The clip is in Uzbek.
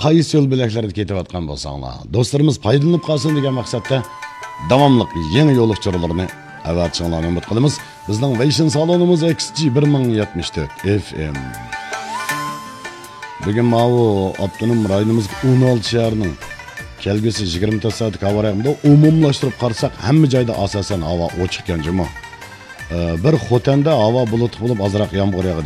qaysi yo'l belaklarida ketayotgan bo'lsanglar, do'stlarimiz foydalanib qolsin degan maqsadda davomli yangi yo'l uchurlarini avatishinglarni umid qilamiz. Bizning Vision salonimiz XG 1074 FM. Bugun mavu avtonom rayonimiz 16 shaharning kelgusi 24 soatlik havo raqamida umumlashtirib qarasak, hamma joyda asosan havo ochiq ekan juma. Bir Xotanda havo bulutli bo'lib azroq yomg'ir yog'adi.